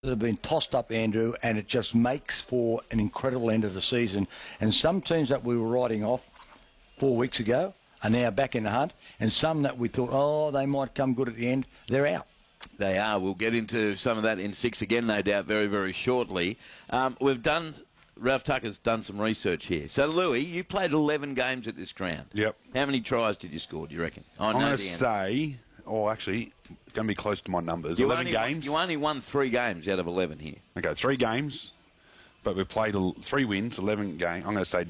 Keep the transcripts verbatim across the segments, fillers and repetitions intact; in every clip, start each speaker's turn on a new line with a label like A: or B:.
A: that have been tossed up, Andrew, and it just makes for an incredible end of the season. And some teams that we were writing off four weeks ago are now back in the hunt, and some that we thought, oh, they might come good at the end, they're out.
B: They are. We'll get into some of that in six again, no doubt, very, very shortly. Um, we've done... Ralph Tucker's done some research here. So, Louis, you played eleven games at this ground.
C: Yep.
B: How many tries did you score, do you reckon? I
C: I'm
B: know
C: going to
B: the answer.
C: say, oh, actually, it's going to be close to my numbers.
B: You
C: eleven
B: only
C: games.
B: Won, you only won three games out of eleven here.
C: Okay, three games, but we played el- three wins, eleven games. I'm going to say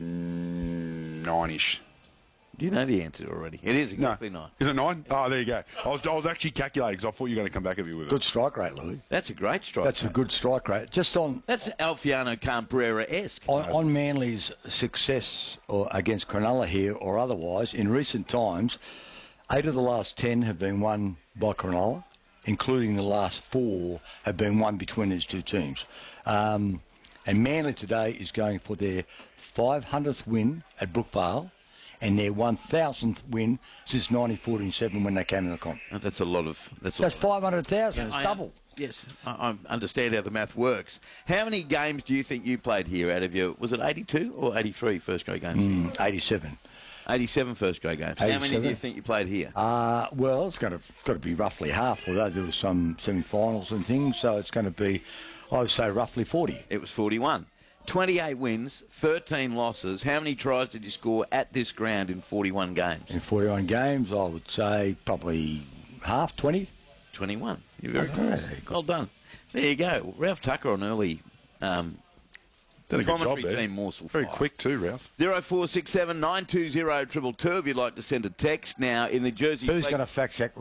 C: nine-ish.
B: Do you know the answer already? It is exactly
C: no.
B: nine.
C: Is it nine? Oh, there you go. I was, I was actually calculating because I thought you were going to come back at me with it.
A: Good strike rate, Louis.
B: That's a great strike.
A: That's
B: rate.
A: a good strike rate. Just on
B: That's Alfiano Cambrera-esque.
A: on, on Manly's success or against Cronulla here or otherwise, in recent times, eight of the last ten have been won by Cronulla, including the last four have been won between these two teams. Um, and Manly today is going for their five hundredth win at Brookvale, and their one thousandth win since nineteen forty-seven when they came in the comp.
B: Oh, that's a lot of... That's, a
A: That's
B: lot.
A: five hundred thousand. It's
B: I,
A: double.
B: Yes, I, I understand how the math works. How many games do you think you played here out of your... Was it eighty-two or eighty-three first grade games?
A: Mm, eighty-seven.
B: eighty-seven first grade games. How many do
A: eighty-seven.
B: you think you played here?
A: Uh, well, it's going to it's got to be roughly half, although there was some semi-finals and things, so it's going to be, I would say, roughly forty.
B: It was forty-one. twenty-eight wins, thirteen losses. How many tries did you score at this ground in forty-one games?
A: In forty-one games, I would say probably half, twenty.
B: twenty-one. You're very
A: Oh,
B: close.
A: very good.
B: Well done. There you go. Ralph Tucker on early um,
C: Did a good job
B: commentary
C: there.
B: team morsel
C: Very
B: five.
C: quick too, Ralph.
B: zero four six seven nine two zero two two if you'd like to send a text. Now, in the Jersey...
A: Who's
B: flag-
A: going to fact check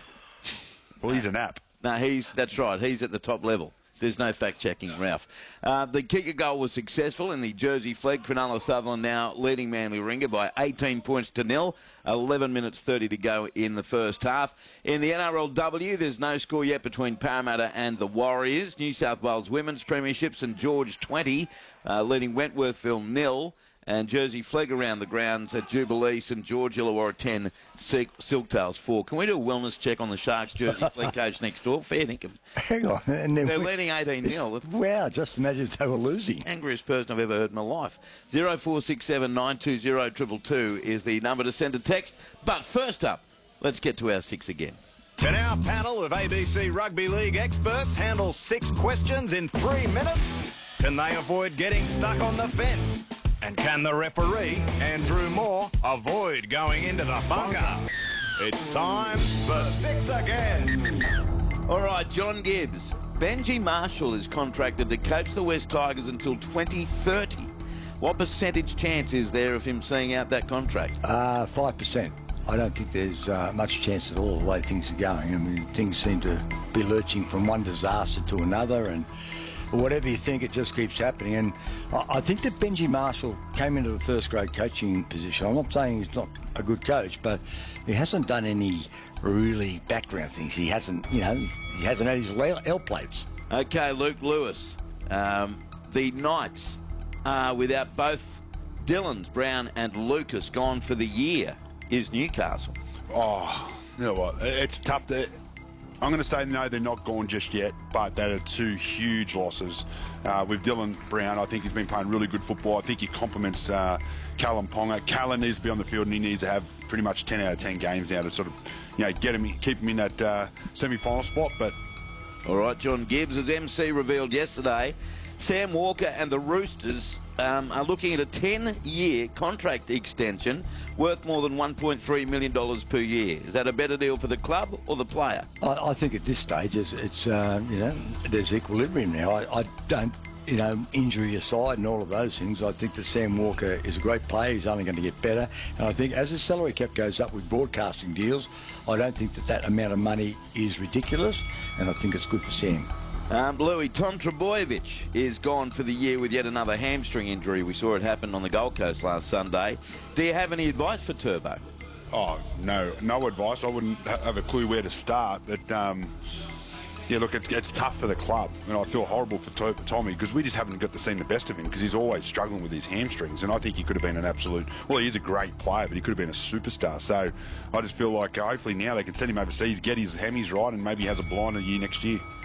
A: Ralph?
C: Well, he's an app.
B: No, he's that's right. He's at the top level. There's no fact-checking, Ralph. Uh, the kicker goal was successful in the Jersey flag. Cronulla Sutherland now leading Manly Ringer by eighteen points to nil. eleven minutes thirty to go in the first half. In the N R L W, there's no score yet between Parramatta and the Warriors. New South Wales Women's Premiership, St George twenty, uh, leading Wentworthville nil. And Jersey flag around the grounds at Jubilee, St George, Illawarra ten, Silk, Silktails four. Can we do a wellness check on the Sharks Jersey flag coach next door? Fair dinkum.
A: Hang on. And then
B: They're
A: we-
B: leading eighteen nil.
A: Wow, just imagine if they were losing.
B: Angriest person I've ever heard in my life. zero four six seven nine two zero two two two is the number to send a text. But first up, let's get to our six again.
D: Can our panel of A B C Rugby League experts handle six questions in three minutes? Can they avoid getting stuck on the fence? And can the referee, Andrew Moore, avoid going into the bunker? It's time for six again.
B: All right, John Gibbs. Benji Marshall is contracted to coach the West Tigers until twenty thirty. What percentage chance is there of him seeing out that contract?
A: Uh, five percent. I don't think there's uh, much chance at all the way things are going. I mean, things seem to be lurching from one disaster to another, and whatever you think, it just keeps happening. And I, I think that Benji Marshall came into the first grade coaching position. I'm not saying he's not a good coach, but he hasn't done any really background things. He hasn't, you know, he hasn't had his L, L plates.
B: Okay, Luke Lewis. Um, the Knights are without both Dillons, Brown and Lucas gone for the year. Is Newcastle?
C: Oh, you know what? It's tough to... I'm going to say no, they're not gone just yet, but that are two huge losses. Uh, with Dylan Brown, I think he's been playing really good football. I think he complements uh, Callum Ponga. Callum needs to be on the field, and he needs to have pretty much ten out of ten games now to sort of, you know, get him, keep him in that uh, semi-final spot. But
B: all right, John Gibbs, as M C revealed yesterday, Sam Walker and the Roosters um, are looking at a ten-year contract extension worth more than one point three million dollars per year. Is that a better deal for the club or the player?
A: I, I think at this stage, it's, it's uh, you know, there's equilibrium now. I, I don't, you know, injury aside and all of those things, I think that Sam Walker is a great player. He's only going to get better. And I think as the salary cap goes up with broadcasting deals, I don't think that that amount of money is ridiculous, and I think it's good for Sam.
B: Um, Louis, Tom Trebojevic is gone for the year with yet another hamstring injury. We saw it happen on the Gold Coast last Sunday. Do you have any advice for Turbo?
C: oh no, no advice. I wouldn't ha- have a clue where to start. But um, yeah, look, it's, it's tough for the club, and I feel horrible for to- Tommy because we just haven't got to see the best of him because he's always struggling with his hamstrings. And I think he could have been an absolute. Well, he is a great player, but he could have been a superstar. So I just feel like uh, hopefully now they can send him overseas, get his hammies right, and maybe he has a blinder year next year.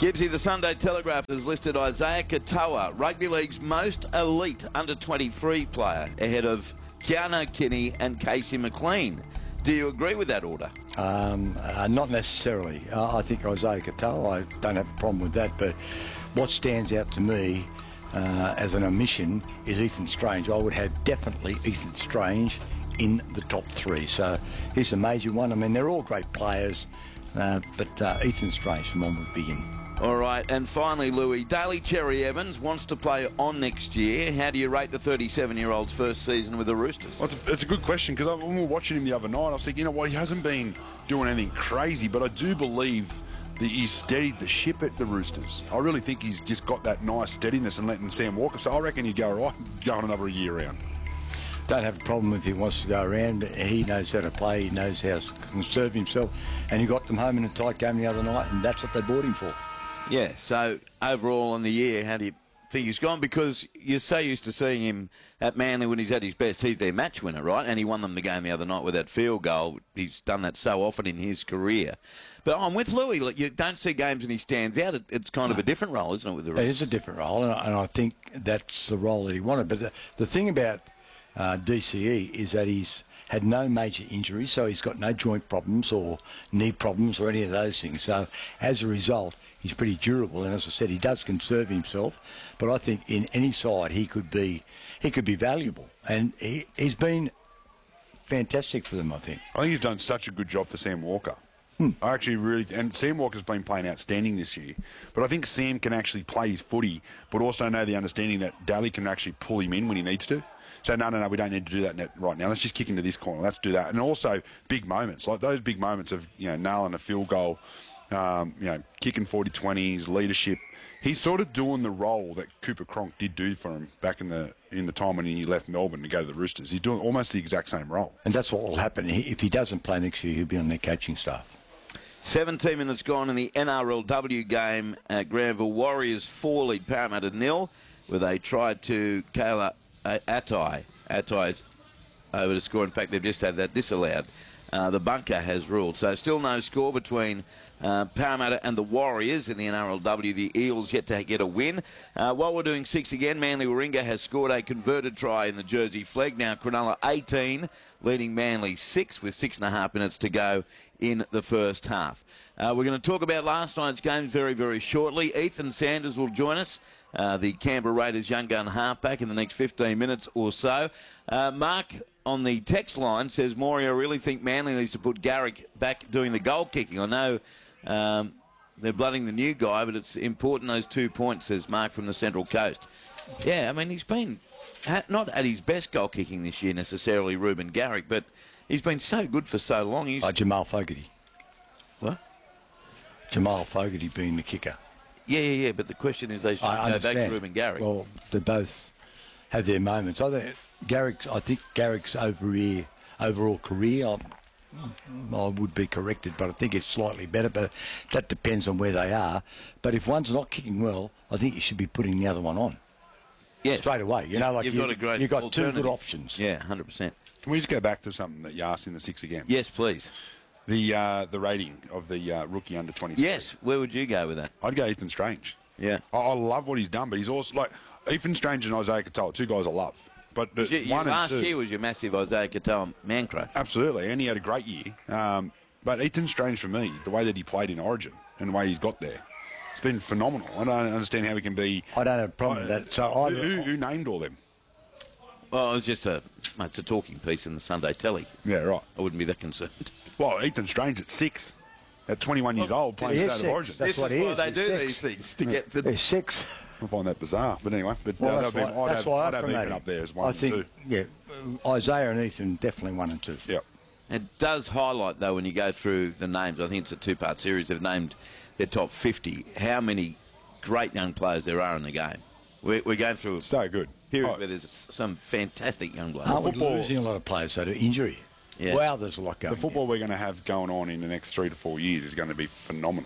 B: Gibbsy, the Sunday Telegraph has listed Isaiah Katoa, Rugby League's most elite under twenty-three player, ahead of Keanu Kinney and Casey McLean. Do you agree with that order?
A: Um, uh, not necessarily. Uh, I think Isaiah Katoa, I don't have a problem with that, but what stands out to me uh, as an omission is Ethan Strange. I would have definitely Ethan Strange in the top three. So he's a major one. I mean, they're all great players, uh, but uh, Ethan Strange from one would be in.
B: All right, and finally, Louis, Daly Cherry Evans wants to play on next year. How do you rate the thirty-seven-year-old's first season with the Roosters?
C: Well, it's, a, it's a good question, because when we were watching him the other night, I was thinking, you know what, he hasn't been doing anything crazy, but I do believe that he's steadied the ship at the Roosters. I really think he's just got that nice steadiness and letting Sam Walker. So I reckon he'd go all right, go on another year round.
A: Don't have a problem if he wants to go around, but he knows how to play, he knows how to conserve himself, and he got them home in a tight game the other night, and that's what they bought him for.
B: Yeah, so overall in the year, how do you think he's gone? Because you're so used to seeing him at Manly when he's at his best. He's their match winner, right? And he won them the game the other night with that field goal. He's done that so often in his career. But I'm with Louis. Like, you don't see games and he stands out. It's kind of a different role, isn't it, with the Roosters?
A: It is a different role, and I, and I think that's the role that he wanted. But the, the thing about uh, D C E is that he's had no major injuries, so he's got no joint problems or knee problems or any of those things. So as a result, he's pretty durable, and as I said, he does conserve himself. But I think in any side he could be, he could be valuable, and he, he's been fantastic for them. I think.
C: I think he's done such a good job for Sam Walker. Hmm. I actually really, and Sam Walker's been playing outstanding this year. But I think Sam can actually play his footy, but also know the understanding that Daly can actually pull him in when he needs to. So, no, no, no, we don't need to do that right now. Let's just kick into this corner. Let's do that. And also big moments, like those big moments of, you know, nailing a field goal, um, you know, kicking forty twenties, leadership. He's sort of doing the role that Cooper Cronk did do for him back in the in the time when he left Melbourne to go to the Roosters. He's doing almost the exact same role.
A: And that's what will happen. If he doesn't play next year, he'll be on their coaching staff.
B: seventeen minutes gone in the N R L W game at Granville. Warriors four lead Parramatta nil with a try to Kayla Atai. Atai's over to score. In fact, they've just had that disallowed. Uh, the bunker has ruled. So still no score between uh, Parramatta and the Warriors in the N R L W. The Eels yet to get a win. Uh, while we're doing six again, Manly Warringah has scored a converted try in the Jersey Flegg. Now Cronulla eighteen, leading Manly six with six and a half minutes to go in the first half. Uh, we're going to talk about last night's games very, very shortly. Ethan Sanders will join us. Uh, the Canberra Raiders young gun halfback in the next fifteen minutes or so. Uh, Mark on the text line says, Maury, I really think Manly needs to put Garrick back doing the goal kicking. I know um, they're blooding the new guy, but it's important, those two points, says Mark from the Central Coast. Yeah, I mean, he's been not at his best goal kicking this year necessarily, Reuben Garrick, but he's been so good for so long. He's...
A: Uh, Jamal Fogarty.
B: What?
A: Jamal Fogarty being the kicker.
B: Yeah, yeah, yeah, but the question is they should
A: I
B: go
A: understand.
B: back to Reuben Garrick.
A: Well, they both have their moments. I think Garrick's, I think Garrick's over overall career, I, I would be corrected, but I think it's slightly better, but that depends on where they are. But if one's not kicking well, I think you should be putting the other one on.
B: Yes.
A: Straight away. You know, like
B: you've
A: you,
B: got a great
A: you've got two
B: alternative.
A: good options.
B: Yeah, one hundred percent.
C: Can we just go back to something that you asked in the six again?
B: Yes, please.
C: The uh, the rating of the uh, rookie under twenty-three.
B: Yes, where would you go with that?
C: I'd go Ethan Strange.
B: Yeah.
C: I, I love what he's done, but he's also like Ethan Strange and Isaiah Katoa, two guys I love. But the
B: You, you,
C: one
B: last
C: and two,
B: year was your massive Isaiah Katoa man crush.
C: absolutely, and he had a great year. Um, but Ethan Strange, for me, the way that he played in Origin and the way he's got there, it's been phenomenal. I don't understand how he can be.
A: I don't have a problem with that. So I,
C: who, who, who named all them?
B: Well, it was just a, it's a talking piece in the Sunday telly.
C: Yeah, right.
B: I wouldn't be that concerned.
C: Well, Ethan Strange at six, at twenty-one years old, playing
A: he is
C: State
A: six.
C: of Origin.
A: That's
B: this
A: what
B: is
A: he
B: why
A: is.
B: they
A: He's
B: do
A: six.
B: these things, to get the...
A: There's six.
C: I find that bizarre, but anyway. But
A: Well,
C: uh,
A: that's
C: been,
A: why,
C: I'd
A: that's
C: have,
A: why
C: I'd
A: I
C: have
A: promote
C: Ethan
A: him.
C: up there as one
A: I
C: and
A: think,
C: two.
A: yeah, Isaiah and Ethan definitely one and two.
C: Yep.
B: It does highlight, though, when you go through the names, I think it's a two-part series that have named their top fifty, how many great young players there are in the game. We're, we're going through a
C: So good.
B: period
C: Oh,
B: where there's some fantastic young players.
A: Aren't we
C: football-
A: losing a lot of players so to injury?
B: Yeah.
A: Wow, there's a lot going
C: the
A: on.
C: football we're going to have going on in the next three to four years is going to be phenomenal.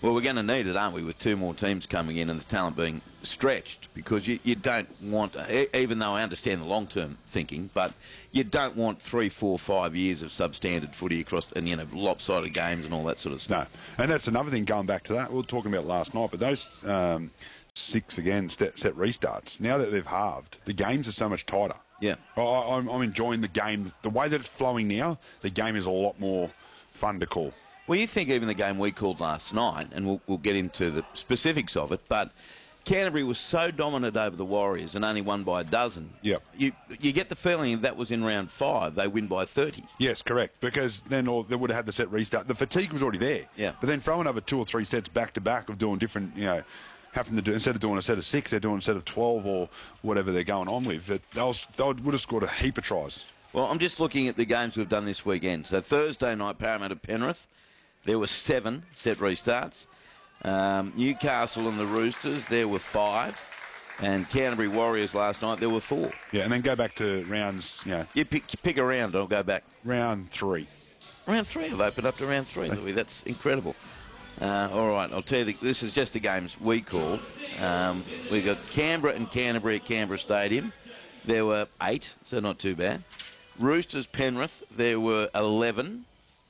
B: Well, we're going to need it, aren't we, with two more teams coming in and the talent being stretched, because you, you don't want, even though I understand the long-term thinking, but you don't want three, four, five years of substandard footy across, and, you know, lopsided games and all that sort of stuff.
C: No, and that's another thing going back to that. We were talking about last night, but those um, six, again, set, set restarts, now that they've halved, the games are so much tighter.
B: Yeah.
C: I, I'm, I'm enjoying the game. The way that it's flowing now, the game is a lot more fun to call.
B: Well, you think even the game we called last night, and we'll, we'll get into the specifics of it, but Canterbury was so dominant over the Warriors and only won by a dozen.
C: Yep.
B: You you get the feeling that was in round five. They win by thirty.
C: Yes, correct. Because then all, they would have had the set restart. The fatigue was already there.
B: Yeah.
C: But then throwing over two or three sets back to back of doing different, you know, having to do, instead of doing a set of six, they're doing a set of twelve or whatever they're going on with. It, they, was, they would have scored a heap of tries.
B: Well, I'm just looking at the games we've done this weekend. So Thursday night, Parramatta Penrith. There were seven set restarts. Um, Newcastle and the Roosters, there were five. And Canterbury Warriors last night, there were four.
C: Yeah, and then go back to rounds, you know.
B: You pick, pick a round, I'll go back.
C: Round three.
B: Round three, I've opened up to round three, Louis. That's incredible. Uh, all right, I'll tell you, the, this is just the games we called. Um, we've got Canberra and Canterbury at Canberra Stadium. There were eight, so not too bad. Roosters Penrith, there were eleven.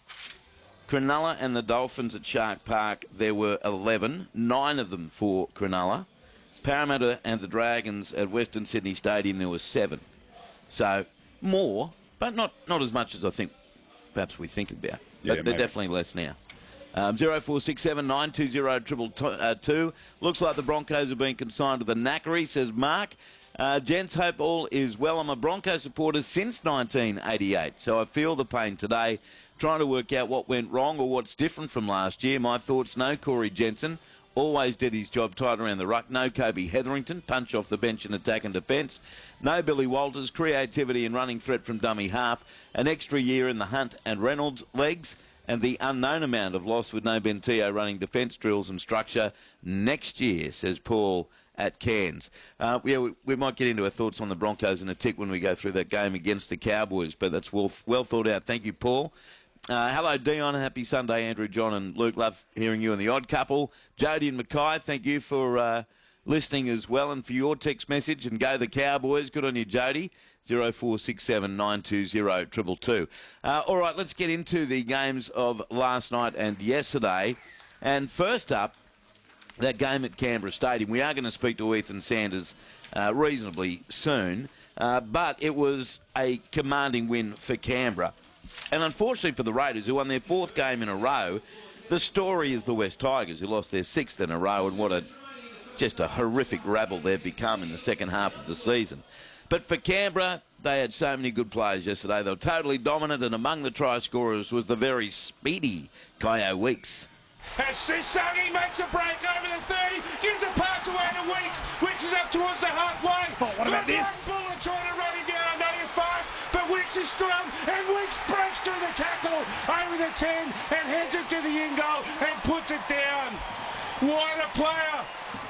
B: Cronulla and the Dolphins at Shark Park, there were eleven, nine of them for Cronulla. Parramatta and the Dragons at Western Sydney Stadium, there were seven. So, more, but not, not as much as I think perhaps we think about.
C: Yeah,
B: but they're
C: maybe.
B: definitely less now. Um, zero four six seven nine two zero triple two. Looks like the Broncos have been consigned to the knackery, says Mark. Uh, gents, hope all is well. I'm a Broncos supporter since nineteen eighty-eight, so I feel the pain today, trying to work out what went wrong or what's different from last year. My thoughts, no Corey Jensen, always did his job tight around the ruck. No Kobe Hetherington, punch off the bench in attack and defence. No Billy Walters, creativity and running threat from dummy half. An extra year in the Hunt and Reynolds legs. And the unknown amount of loss with no Bentillo running defence drills and structure next year, says Paul at Cairns. Uh, yeah, we, we might get into our thoughts on the Broncos in a tick when we go through that game against the Cowboys, but that's well, well thought out. Thank you, Paul. Uh, hello, Dion. Happy Sunday, Andrew, John and Luke. Love hearing you and the odd couple. Jody and Mackay, thank you for uh, listening as well and for your text message. And go the Cowboys. Good on you, Jody. zero four six seven nine two zero triple two. Uh, all right, let's get into the games of last night and yesterday. And first up, that game at Canberra Stadium. We are going to speak to Ethan Sanders uh, reasonably soon, uh, but it was a commanding win for Canberra. And unfortunately for the Raiders, who won their fourth game in a row, the story is the West Tigers, who lost their sixth in a row, and what a just a horrific rabble they've become in the second half of the season. But for Canberra, they had so many good players yesterday. They were totally dominant, and among the try scorers was the very speedy Kyo Weeks.
E: As Sisagi makes a break over the thirty, gives a pass away to Weeks. Weeks is up towards the halfway.
C: Oh, what about
E: Good
C: this?
E: run, Buller trying to run him down. I know you're fast, but Weeks is strong, and Weeks breaks through the tackle over the ten and heads it to the in goal and puts it down. What a player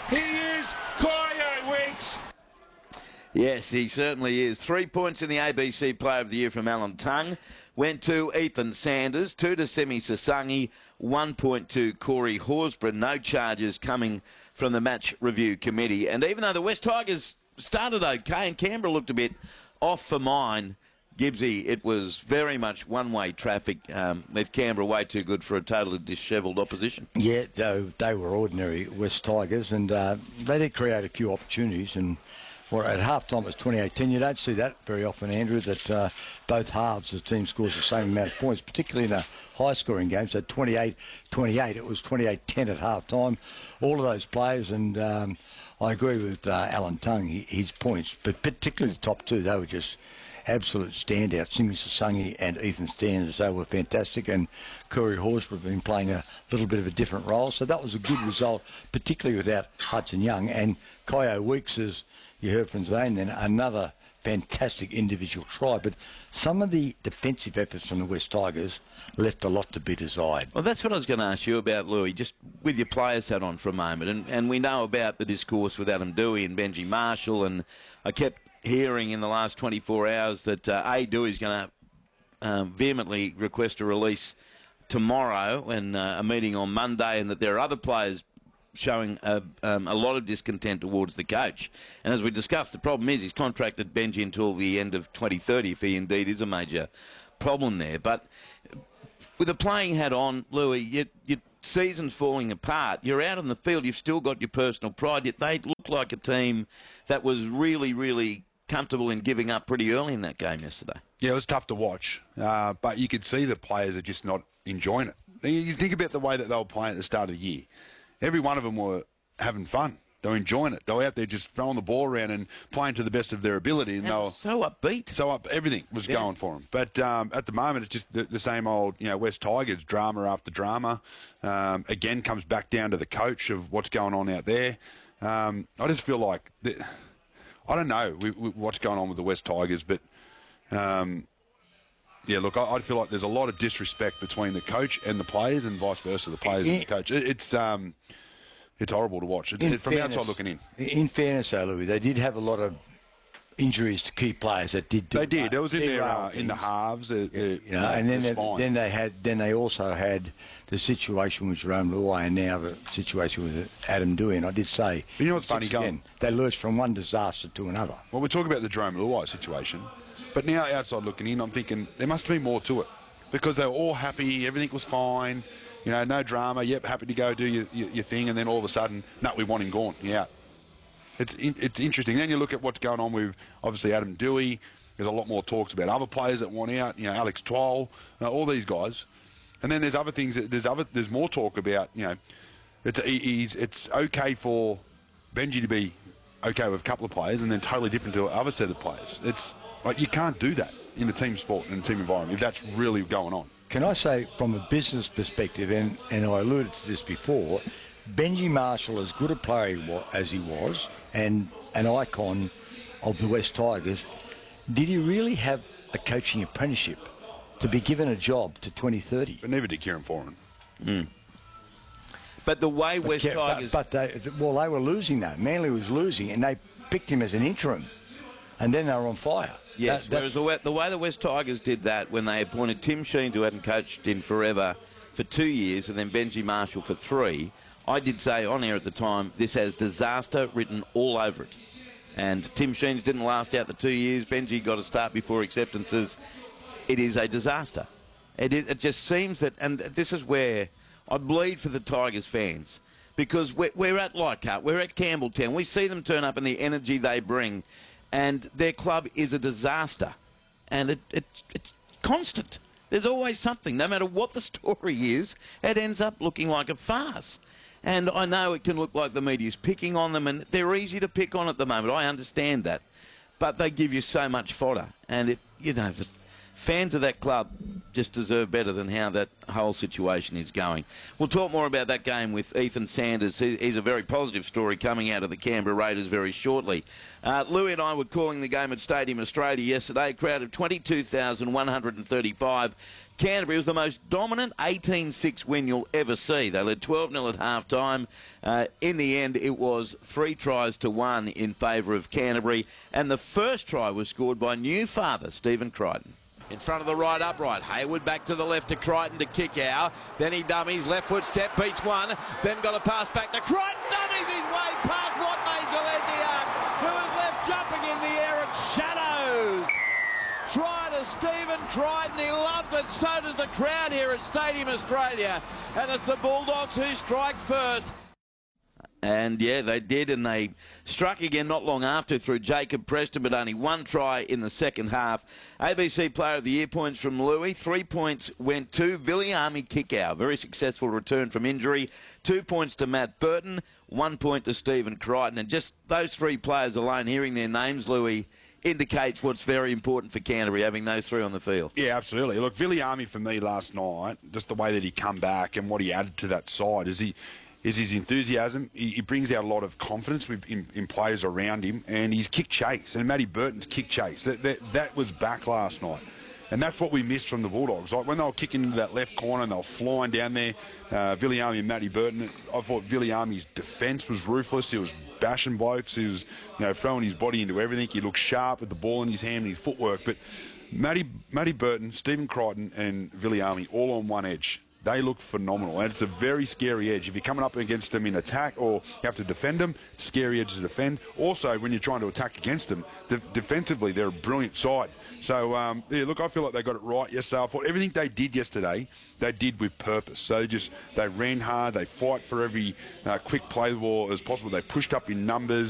E: he is, Kyo Weeks.
B: Yes, he certainly is. Three points in the A B C Player of the Year from Alan Tongue. Went to Ethan Sanders, two to Semi Sasangi, one point to Corey Horsburgh. No charges coming from the match review committee. And even though the West Tigers started okay and Canberra looked a bit off for mine, Gibbsy, it was very much one-way traffic um, with Canberra way too good for a totally dishevelled opposition.
A: Yeah, they, they were ordinary West Tigers, and uh, they did create a few opportunities. And well, at half-time it was twenty-eight ten. You don't see that very often, Andrew, that uh, both halves the team scores the same amount of points, particularly in a high-scoring game. So twenty-eight twenty-eight, it was twenty-eight ten at half-time. All of those players, and um, I agree with uh, Alan Tongue, he, his points, but particularly the top two, they were just absolute standout. Simi Sasangi and Ethan Sanders, they were fantastic, and Corey Horsburgh have been playing a little bit of a different role. So that was a good result, particularly without Hudson Young. And Kyo Weeks, as you heard from Zane, then another fantastic individual try. But some of the defensive efforts from the West Tigers left a lot to be desired.
B: Well, that's what I was going to ask you about, Louis, just with your players hat on for a moment. And, and we know about the discourse with Adam Dewey and Benji Marshall, and I kept hearing in the last twenty-four hours that uh, A. Dewey's going to um, vehemently request a release tomorrow and uh, a meeting on Monday, and that there are other players showing a, um, a lot of discontent towards the coach. And as we discussed, the problem is he's contracted Benji until the end of twenty thirty, if he indeed is a major problem there. But with a playing hat on, Louis, you, your season's falling apart. You're out on the field. You've still got your personal pride. Yet they look like a team that was really, really comfortable in giving up pretty early in that game yesterday.
C: Yeah, it was tough to watch, uh, but you could see the players are just not enjoying it. You think about the way that they were playing at the start of the year. Every one of them were having fun. They were enjoying it. They were out there just throwing the ball around and playing to the best of their ability. And,
B: and
C: they were
B: so upbeat.
C: So up, everything was
B: yeah.
C: going for them. But um, at the moment, it's just the, the same old, you know, West Tigers, drama after drama. Um, again, comes back down to the coach of what's going on out there. Um, I just feel like, the, I don't know we, we, what's going on with the West Tigers, but um, yeah, look, I, I feel like there's a lot of disrespect between the coach and the players, and vice versa, the players in, and the coach. It, it's um, it's horrible to watch. It's, it, from the outside looking in.
A: In fairness, though, Louis, they did have a lot of injuries to key players that did. Do
C: they did. It was in their uh, in the halves. It,
A: yeah,
C: it,
A: you know, and then they,
C: fine.
A: then they had then they also had the situation with Jerome Luai, and now the situation with Adam Dewey. And I did say,
C: but you know what's funny,
A: again,
C: going,
A: they lurched from one disaster to another.
C: Well, we're talking about the Jerome Luai situation. But now, outside looking in, I'm thinking there must be more to it, because they were all happy, everything was fine, you know, no drama. Yep, happy to go do your, your, your thing, and then all of a sudden, no, we want him gone. Yeah, it's in, it's interesting. Then you look at what's going on with obviously Adam Dewey. There's a lot more talks about other players that want out. You know, Alex Twal, uh, all these guys, and then there's other things. That, there's other. There's more talk about. You know, it's he's, it's okay for Benji to be okay with a couple of players, and then totally different to other set of players. It's like, you can't do that in a team sport and a team environment if that's really going on.
A: Can I say, from a business perspective, and, and I alluded to this before, Benji Marshall, as good a player as he was, and an icon of the West Tigers, did he really have a coaching apprenticeship to be given a job to twenty thirty?
C: But neither did Kieran Foran.
B: Mm. But the way
A: but,
B: West Tigers...
A: But, but they, well, they were losing, though. Manly was losing, and they picked him as an interim. And then they were on fire.
B: Yes,
A: that,
B: whereas the way, the way the West Tigers did that when they appointed Tim Sheen, who hadn't coached in forever, for two years, and then Benji Marshall for three, I did say on air at the time, this has disaster written all over it. And Tim Sheen's didn't last out the two years. Benji got a start before acceptances. It is a disaster. It, it just seems that, and this is where I bleed for the Tigers fans, because we're, we're at Leichhardt, we're at Campbelltown. We see them turn up and the energy they bring, and their club is a disaster. And it, it, it's constant. There's always something. No matter what the story is, it ends up looking like a farce. And I know it can look like the media's picking on them, and they're easy to pick on at the moment. I understand that. But they give you so much fodder. And, it, you know, the fans of that club just deserve better than how that whole situation is going. We'll talk more about that game with Ethan Sanders. He's a very positive story coming out of the Canberra Raiders very shortly. Uh, Louis and I were calling the game at Stadium Australia yesterday. A crowd of twenty-two thousand one hundred thirty-five. Canterbury was the most dominant eighteen six win you'll ever see. They led twelve nil at half-time. Uh, in the end, it was three tries to one in favour of Canterbury. And the first try was scored by new father, Stephen Crichton.
F: In front of the right upright. Hayward back to the left to Crichton to kick out. Then he dummies. Left foot step beats one. Then got a pass back to Crichton. Dummies his way past Watney Zalesiak, who is left jumping in the air at shadows. Try to Stephen Crichton. He loved it. So does the crowd here at Stadium Australia. And it's the Bulldogs who strike first.
B: And, yeah, they did, and they struck again not long after through Jacob Preston, but only one try in the second half. A B C Player of the Year points from Louis. Three points went to Viliami Kikau. Very successful return from injury. Two points to Matt Burton. One point to Stephen Crichton. And just those three players alone, hearing their names, Louis, indicates what's very important for Canterbury, having those three on the field.
C: Yeah, absolutely. Look, Viliami for me last night, just the way that he come back and what he added to that side, is he... is his enthusiasm. He, he brings out a lot of confidence with, in, in players around him, and his kick chase, and Matty Burton's kick chase, that, that, that was back last night. And that's what we missed from the Bulldogs. Like when they were kicking into that left corner and they were flying down there, uh, Viliami and Matty Burton, I thought Viliami's defence was ruthless. He was bashing blokes. He was, you know, throwing his body into everything. He looked sharp with the ball in his hand and his footwork. But Matty, Matty Burton, Stephen Crichton and Viliami all on one edge. they look phenomenal. And it's a very scary edge. If you're coming up against them in attack or you have to defend them, scary edge to defend. Also, when you're trying to attack against them, de- defensively, they're a brilliant side. So, um, yeah, look, I feel like they got it right yesterday. I thought everything they did yesterday, they did with purpose. So they just, they ran hard, they fight for every uh, quick play the ball as possible. They pushed up in numbers.